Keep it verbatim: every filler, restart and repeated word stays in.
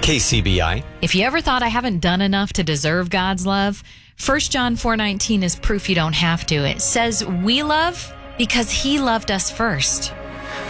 K C B I. If you ever thought I haven't done enough to deserve God's love, First John four nineteen is proof you don't have to. It says we love because he loved us first.